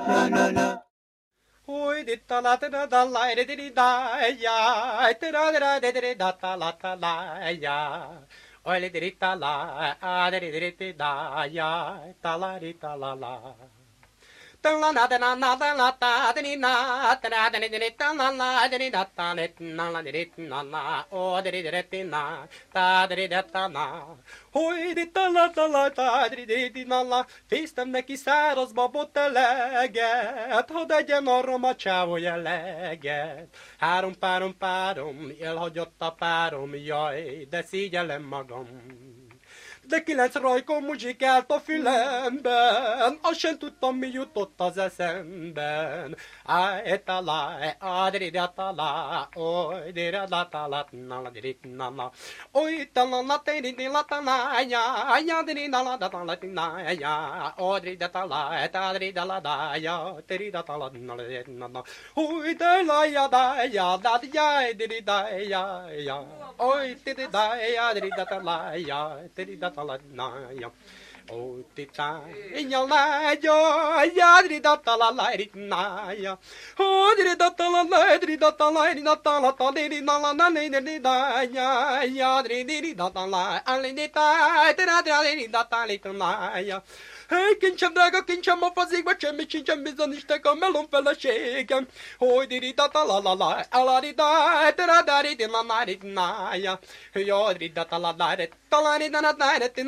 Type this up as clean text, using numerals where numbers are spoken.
Oi, de ta la da da la de de da ya, te da da de da ta la ya. Oi, de ta la, a de da ya, ta la de ta la la. Ta la na da na na da la ta de na, ta da de ta la la de da ta de na la de na la, o de na, ta de ta na. Hogy de ta de na la, fésztem neki száraz babot eleget, hadd egyen arra a csávó jelleget. Három párom, elhagyott a párom, jaj, de szégyellem magam. De 9 rajkon muzsikált a fülemben, azt sem tudtam, mi jutott az eszemben. Áj, talá, ádri, talá, oly, dira, talá, nala, diri, nala. Oly, talá, tiri, dila, talá, ya, diri, nala, talá, ya, odri, talá, tadri, dala, ya, tiri, talá, nala, nala. Oly, dala, ya, diri, ya. Oy, tiri, ya, diri, talá, ya, tiri, talanaya. Oh, tita, inhalaya, yadri datalanaya. Oh, dri datalanaya, datalanaya, nalanaya, yadri datalaya, alinita, datalanaya. Hey, kincsem drága, kincsem a fazékba, semmi sincsen bizonyíték a melon feleségem. Hogy dirita talalala, alarida, teradari, dinamaridnája. Jodrida talalare, talarida,